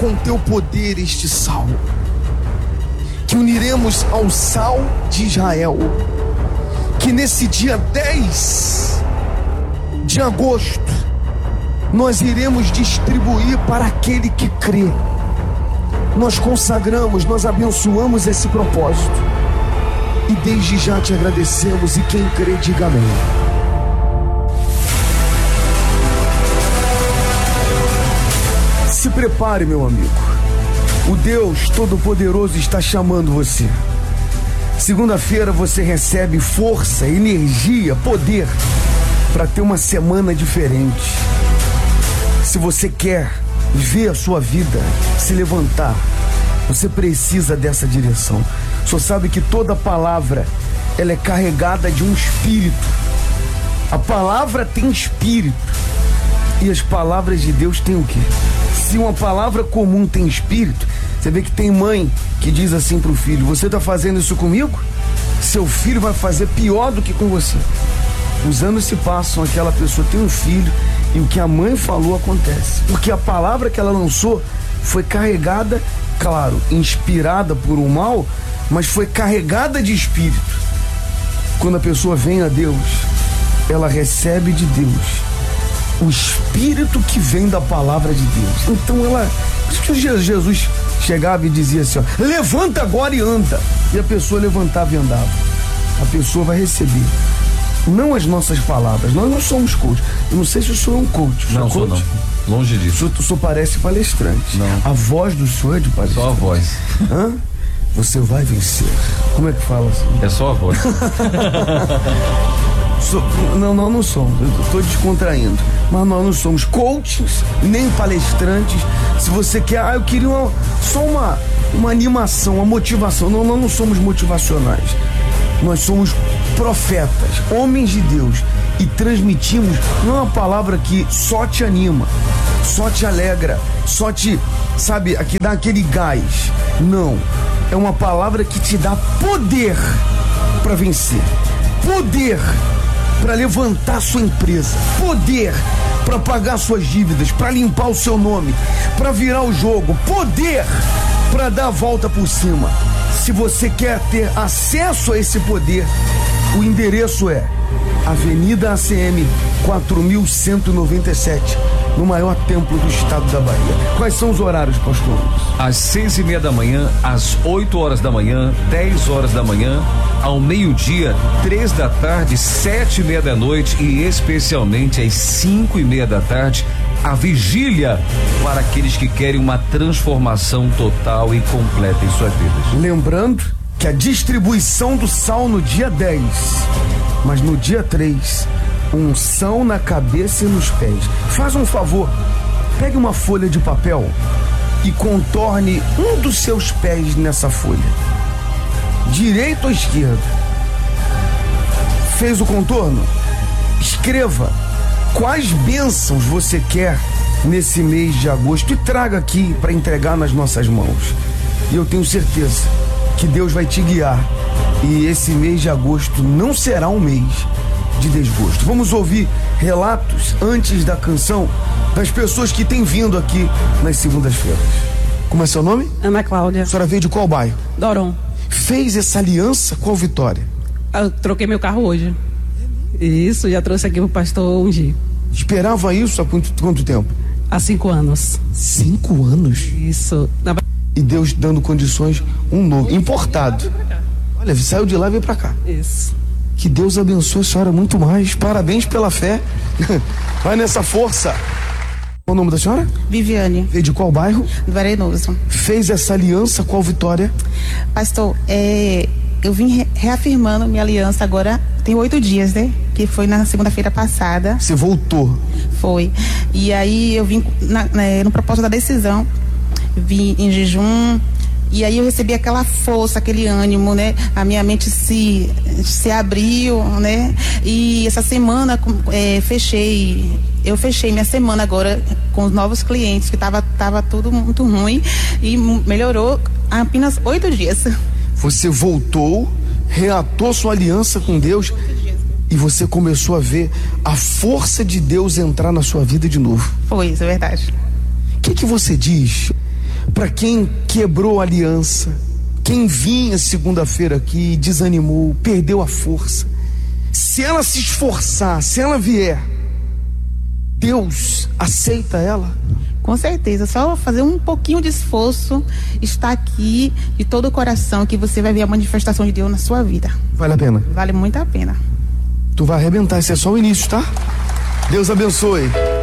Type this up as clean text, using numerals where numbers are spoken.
com teu poder este sal, que uniremos ao sal de Israel, que nesse dia 10 de agosto nós iremos distribuir para aquele que crê. Nós consagramos, nós abençoamos esse propósito e desde já te agradecemos, e quem crê diga amém. Se prepare, meu amigo, o Deus Todo-Poderoso está chamando você. Segunda-feira você recebe força, energia, poder para ter uma semana diferente. Se você quer ver a sua vida se levantar, você precisa dessa direção. Só sabe que toda palavra, ela é carregada de um espírito. A palavra tem espírito. E as palavras de Deus têm o quê? Se uma palavra comum tem espírito, você vê que tem mãe que diz assim pro filho: você tá fazendo isso comigo? Seu filho vai fazer pior do que com você. Os anos se passam, aquela pessoa tem um filho e o que a mãe falou acontece. Porque a palavra que ela lançou foi carregada, claro, inspirada por um mal, mas foi carregada de espírito. Quando a pessoa vem a Deus, ela recebe de Deus o espírito que vem da palavra de Deus. Então ela, por isso que Jesus chegava e dizia assim, ó, levanta agora e anda. E a pessoa levantava e andava. A pessoa vai receber, não as nossas palavras. Nós não somos coach. Eu não sei se o senhor é um coach. Não, sou não. Longe disso. O senhor parece palestrante. Não. A voz do senhor é de palestrante. Só a voz. Hã? Você vai vencer. Como é que fala assim? É só a voz. Não somos. Eu estou descontraindo. Mas nós não somos coaches, nem palestrantes. Se você quer, eu queria só uma animação, uma motivação. Não, nós não somos motivacionais. Nós somos profetas, homens de Deus, e transmitimos não é uma palavra que só te anima, só te alegra, só te, sabe, que dá aquele gás. Não, é uma palavra que te dá poder para vencer, poder para levantar sua empresa, poder para pagar suas dívidas, para limpar o seu nome, para virar o jogo, poder para dar a volta por cima. Se você quer ter acesso a esse poder, o endereço é Avenida ACM 4197, no maior templo do estado da Bahia. Quais são os horários, pastor? Às 6:30 da manhã, às 8 horas da manhã, 10 horas da manhã, ao meio-dia, 3 da tarde, 7:30 da noite e especialmente às 5:30 da tarde, a vigília para aqueles que querem uma transformação total e completa em suas vidas. Lembrando que a distribuição do sal no dia 10, mas no dia 3, unção na cabeça e nos pés. Faz um favor, pegue uma folha de papel e contorne um dos seus pés nessa folha, direito ou esquerdo. Fez o contorno? Escreva quais bênçãos você quer nesse mês de agosto e traga aqui para entregar nas nossas mãos. E eu tenho certeza que Deus vai te guiar e esse mês de agosto não será um mês de desgosto. Vamos ouvir relatos antes da canção das pessoas que têm vindo aqui nas segundas-feiras. Como é seu nome? Ana Cláudia. A senhora veio de qual bairro? Doron. Fez essa aliança com a Vitória? Eu troquei meu carro hoje. Isso, já trouxe aqui pro pastor ungir. Esperava isso há quanto tempo? Há 5 anos. 5 anos? Isso. E Deus dando condições, um novo, importado. Olha, saiu de lá e veio pra cá. Isso. Que Deus abençoe a senhora muito mais. Parabéns pela fé. Vai nessa força. Qual o nome da senhora? Viviane. Veio de qual bairro? Do Arenoso. Fez essa aliança com a Vitória? Pastor, eu vim reafirmando minha aliança agora, tem 8 dias, né? Que foi na segunda-feira passada. Você voltou? Foi. E aí eu vim no propósito da decisão, vim em jejum, e aí eu recebi aquela força, aquele ânimo, né? A minha mente se abriu, né? E essa semana eu fechei minha semana agora com os novos clientes, que tava tudo muito ruim, e melhorou apenas 8 dias. Você voltou, reatou sua aliança com Deus e você começou a ver a força de Deus entrar na sua vida de novo. Foi, isso é verdade. O que você diz para quem quebrou a aliança, quem vinha segunda-feira aqui, desanimou, perdeu a força. Se ela se esforçar, se ela vier, Deus aceita ela? Com certeza, só fazer um pouquinho de esforço, estar aqui de todo o coração, que você vai ver a manifestação de Deus na sua vida. Vale a pena? Vale muito a pena. Tu vai arrebentar, esse é só o início, tá? Deus abençoe.